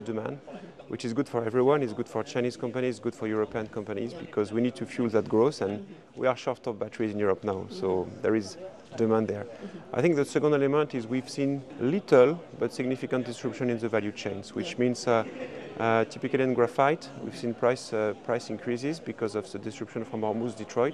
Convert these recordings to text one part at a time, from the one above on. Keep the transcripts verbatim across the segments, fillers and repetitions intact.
demand, which is good for everyone. It's good for Chinese companies, good for European companies, because we need to fuel that growth, and we are short of batteries in Europe now, so there is demand there. I think the second element is we've seen little but significant disruption in the value chains, which means uh, uh, typically in graphite, we've seen price, uh, price increases because of the disruption from Hormuz, Detroit,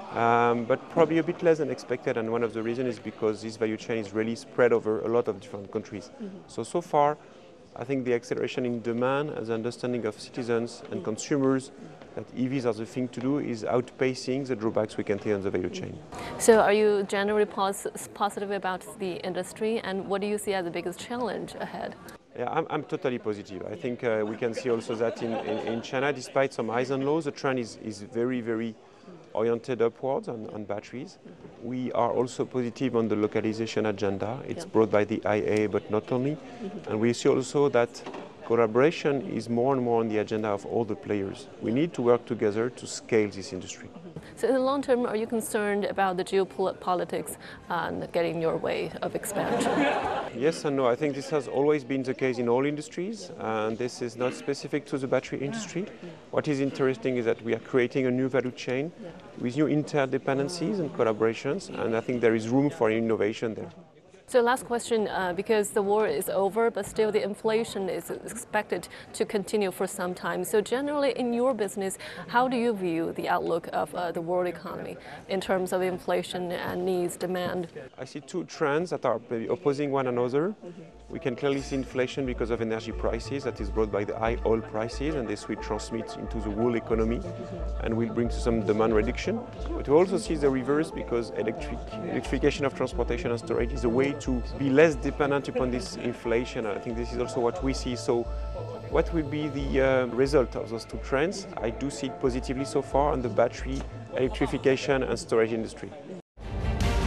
um, but probably a bit less than expected, and one of the reasons is because this value chain is really spread over a lot of different countries. Mm-hmm. So, so far, I think the acceleration in demand and the understanding of citizens and consumers that E Vs are the thing to do is outpacing the drawbacks we can see on the value chain. So are you generally pos positive about the industry, and what do you see as the biggest challenge ahead? Yeah, I'm, I'm totally positive. I think uh, we can see also that in, in, in China, despite some highs and lows, the trend is, is very, very oriented upwards on, on batteries. We are also positive on the localization agenda. It's yeah. brought by the I A, but not only. Mm-hmm. And we see also that collaboration is more and more on the agenda of all the players. We need to work together to scale this industry. So in the long term, are you concerned about the geopolitics and getting in your way of expansion? Yes and no. I think this has always been the case in all industries, and this is not specific to the battery industry. What is interesting is that we are creating a new value chain with new interdependencies and collaborations, and I think there is room for innovation there. So last question, uh, because the war is over, but still the inflation is expected to continue for some time. So generally in your business, how do you view the outlook of uh, the world economy in terms of inflation and needs, demand? I see two trends that are opposing one another. Mm-hmm. We can clearly see inflation because of energy prices that is brought by the high oil prices, and this will transmit into the whole economy mm-hmm. and will bring to some demand reduction. But we also see the reverse because electric, electrification of transportation and storage is a way to be less dependent upon this inflation. I think this is also what we see. So what will be the uh, result of those two trends? I do see it positively so far on the battery, electrification and storage industry.